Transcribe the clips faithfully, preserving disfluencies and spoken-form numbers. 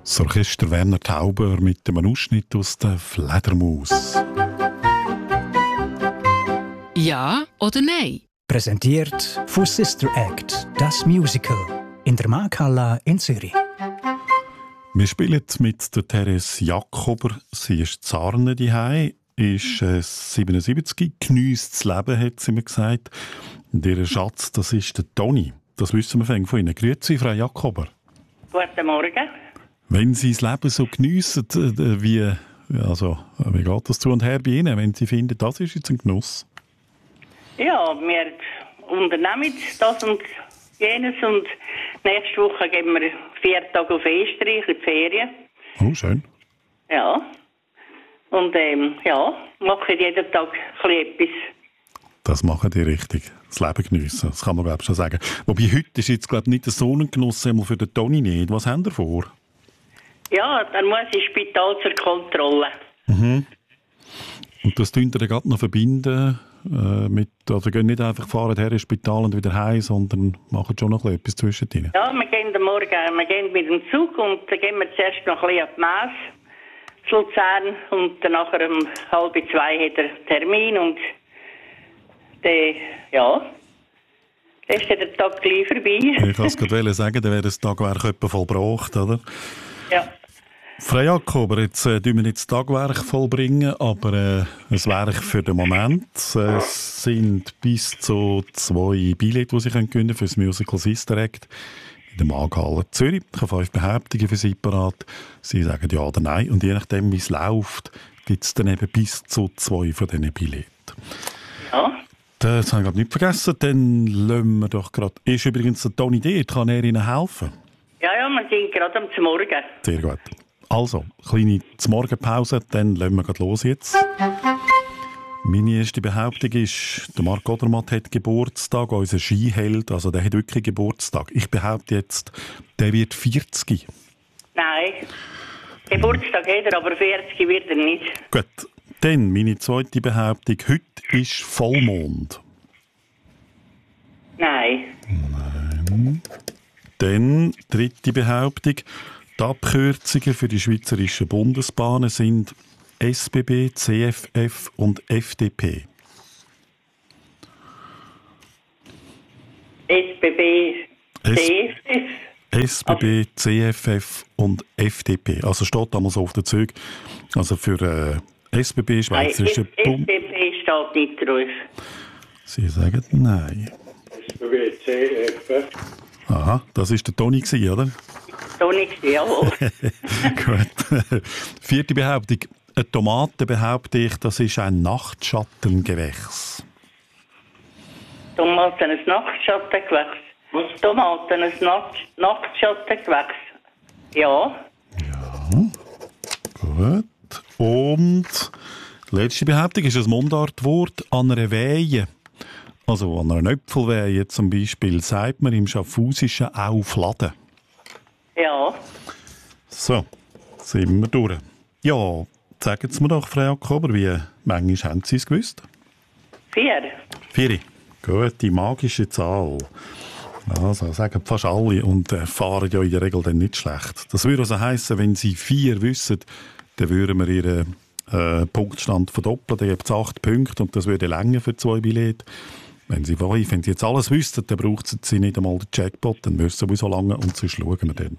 Das Orchester Werner Tauber mit einem Ausschnitt aus der Fledermaus. Ja oder nein? Präsentiert von Sister Act, das Musical, in der Markthalle in Zürich. Wir spielen mit der Therese Jakober. Sie ist Zarne daheim, ist äh, siebenundsiebzig, geniesst das Leben, hat sie mir gesagt. Und ihr Schatz, das ist der Toni. Das wissen wir von Ihnen. Grüezi, Frau Jakober. Guten Morgen. Wenn Sie das Leben so geniessen, äh, wie, also, wie geht das zu und her bei Ihnen, wenn Sie finden, das ist jetzt ein Genuss? Ja, wir unternehmen das und jenes und nächste Woche gehen wir vier Tage auf Österreich in die Ferien. Oh, schön. Ja. Und ähm, ja, machen jeden Tag ein bisschen etwas. Das machen die richtig. Das Leben geniessen, das kann man glaube ich schon sagen. Wobei heute ist jetzt glaube ich nicht so ein Genuss, einmal für den Toni nicht. Was haben ihr vor? Ja, dann muss ich ins Spital zur Kontrolle. Mhm. Und das tun ihr gerade noch verbinden äh, mit, also gehen nicht einfach fahren her ins Spital und wieder heim, sondern machen schon noch etwas zwischen ihnen. Ja, wir gehen am Morgen, wir gehen mit dem Zug und dann gehen wir zuerst noch ein bisschen auf die Messe zu Luzern und dann nachher um halb zwei hat er Termin und dann, ja, dann ist der Tag gleich vorbei. Ich kann es gerade sagen, dann wäre das Tagwerk etwa vollbracht, oder? Ja. Frau Jakober, jetzt äh, tun wir nicht das Tagwerk vollbringen, aber äh, ein Werk für den Moment. Äh, es sind bis zu zwei Billette, die Sie gewinnen können für das Musical Sister Act in der Markthalle Zürich. Ich habe fünf Behauptungen für Sie parat. Sie sagen ja oder nein. Und je nachdem, wie es läuft, gibt es dann eben bis zu zwei von diesen Billetten. Ja. Das habe ich gerade nicht vergessen. Dann lassen wir doch gerade... Ist übrigens der Toni dort? Kann er Ihnen helfen? Ja, ja, wir sind gerade am Morgen. Sehr gut. Also, kleine Morgenpause, dann lassen wir gerade los jetzt. Meine erste Behauptung ist, der Marc Odermatt hat Geburtstag, unser Skiheld, also der hat wirklich Geburtstag. Ich behaupte jetzt, der wird vierzig. Nein, Geburtstag hat er, aber vierzig wird er nicht. Gut, dann meine zweite Behauptung, heute ist Vollmond. Nein. Nein. Dann dritte Behauptung, die Abkürzungen für die schweizerischen Bundesbahnen sind S B B, C F F und F D P. S B B, C F F. S B B, C F F und F D P. Also steht damals auf den Zügen. Also für äh, S B B, Schweizerische Bund... S B B steht nicht drauf. Sie sagen nein. S B B, C F F. Aha, das war der Toni, oder? Toni, jawohl. Gut. Vierte Behauptung. Eine Tomate, behaupte ich, das ist ein Nachtschattengewächs. Tomaten, ein Nachtschattengewächs. Was? Tomaten, ein Nacht Nachtschattengewächs. Ja. Ja. Gut. Und die letzte Behauptung ist ein Mundartwort an einer Wehe. Also an einer Äpfelwehe zum Beispiel sagt man im Schaffhausischen auch Fladen. Ja. So, sind wir durch. Ja, sagen Sie mir doch, Frau Jakober, wie manchmal haben Sie es gewusst? Vier. Vier. Gut, die magische Zahl. Also, sagen fast alle und äh, fahren ja in der Regel dann nicht schlecht. Das würde also heissen, wenn Sie vier wissen, dann würden wir Ihren äh, Punktstand verdoppeln. Dann gibt es acht Punkte und das würde länger für zwei Billette. Wenn Sie wollen, wenn Sie jetzt alles wüssten, dann braucht Sie nicht einmal den Jackpot, dann müssen Sie sowieso lange und sonst schauen wir dann.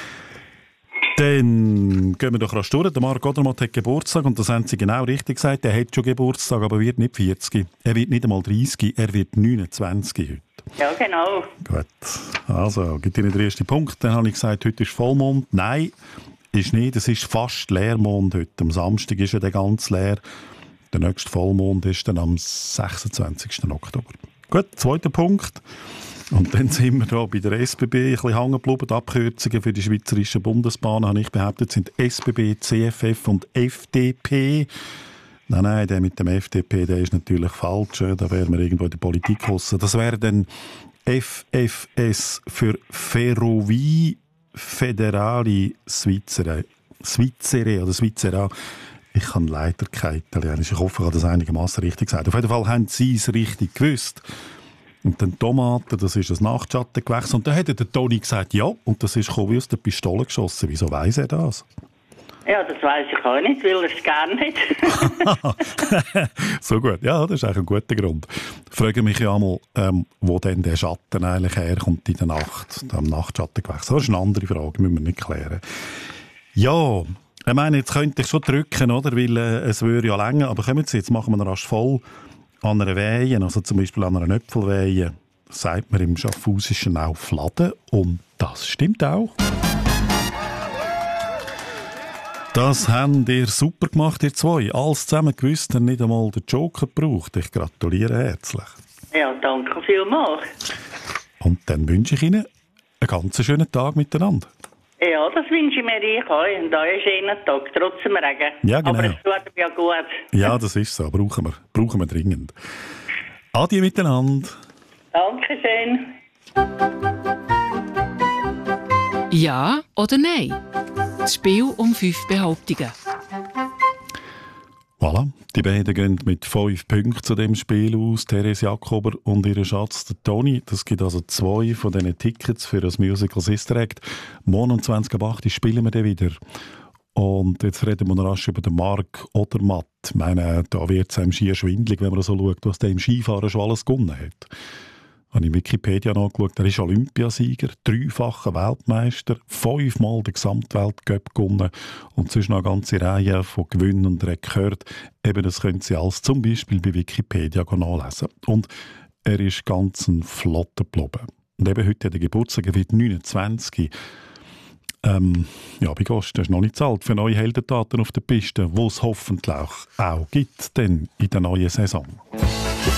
Dann gehen wir doch rasch durch. Der Marc Odermatt hat Geburtstag und das haben Sie genau richtig gesagt. Er hat schon Geburtstag, aber wird nicht vierzig. Er wird nicht einmal dreißig, er wird neunundzwanzig heute. Ja, genau. Gut, also gibt Ihnen den ersten Punkt. Dann habe ich gesagt, heute ist Vollmond. Nein, ist nicht. Es ist fast Leermond heute. Am Samstag ist er ganz leer. Der nächste Vollmond ist dann am sechsundzwanzigsten Oktober. Gut, zweiter Punkt. Und dann sind wir da bei der S B B ein bisschen hängen geblieben. Die Abkürzungen für die schweizerischen Bundesbahnen, habe ich behauptet, sind S B B, C F F und F D P. Nein, nein, der mit dem F D P, der ist natürlich falsch. Da wären wir irgendwo in der Politik gelassen. Das wäre dann F F S für Ferrovie Federali Svizzere. Svizzere oder Svizzera. Ich kann leider kein Italienisch. Ich hoffe, ich habe das einigermaßen richtig gesagt. Auf jeden Fall haben Sie es richtig gewusst. Und dann Tomaten, das ist ein Nachtschattengewächs. Und dann hat der Toni gesagt, ja, und das ist gekommen wie aus der Pistole geschossen. Wieso weiss er das? Ja, das weiss ich auch nicht, weil er es gerne hat. So gut, ja, das ist eigentlich ein guter Grund. Ich frage mich ja einmal, ähm, wo denn der Schatten eigentlich herkommt in der Nacht, am Nachtschattengewächs. Das ist eine andere Frage, müssen wir nicht klären. Ja, ich meine, jetzt könnte ich schon drücken, oder? Weil äh, es würde ja länger, aber kommen Sie, jetzt machen wir rasch voll an einer Weihe, also zum Beispiel an einer Äpfelweihe, sagt man im Schaffhausischen auch Fladen, und das stimmt auch. Das habt ihr super gemacht, ihr zwei. Alles zusammen gewusst, ihr nicht einmal den Joker gebraucht. Ich gratuliere herzlich. Ja, danke vielmals. Und dann wünsche ich Ihnen einen ganz schönen Tag miteinander. Ja, das wünsche ich mir ich auch. Und einen schönen Tag, trotz dem Regen. Ja, genau. Aber es tut mir ja gut. Ja, das ist so. Brauchen wir, brauchen wir dringend. Adieu miteinander. Dankeschön. Ja oder nein? Das Spiel um fünf Behauptungen. Voilà, die beiden gehen mit fünf Punkten zu dem Spiel aus. Therese Jakober und ihr Schatz, der Toni. Das gibt also zwei von diesen Tickets für das Musical Sister Act. Morgen um zwanzig Uhr acht spielen wir dann wieder. Und jetzt reden wir noch rasch über den Marc Odermatt. Ich meine, da wird es einem schier schwindelig, wenn man so schaut, was der im Skifahren schon alles gewonnen hat. Ich habe in Wikipedia nachgeschaut, er ist Olympiasieger, dreifacher Weltmeister, fünfmal den Gesamtweltcup gewonnen und sonst noch eine ganze Reihe von Gewinnen und Rekorden. Eben, das können Sie alles zum Beispiel bei Wikipedia nachlesen. Und er ist ganz ein flotter geblieben. Und eben heute hat er Geburtstag, er wird neunundzwanzig. Ähm, ja, bei Gast, das ist noch nicht zu alt für neue Heldentaten auf der Piste, die es hoffentlich auch gibt denn in der neuen Saison.